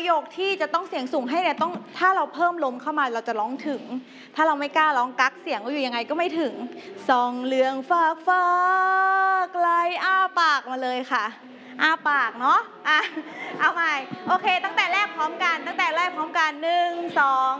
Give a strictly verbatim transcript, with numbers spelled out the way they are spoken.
ประโยคที่จะต้องเสียงสูงให้เนี่ยต้องถ้าเราเพิ่มลมเข้ามาเราจะร้องถึงถ้าเราไม่กล้าร้องกักเสียงก็อยู่ยังไงก็ไม่ถึงส่องเลืองฟากฟ้าไกลอ้าปากมาเลยค่ะอ้าปากเนาะอ่ะเอาใหม่โอเคตั้งแต่แรกพร้อมกันตั้งแต่แรกพร้อมกันหนึ่งสอง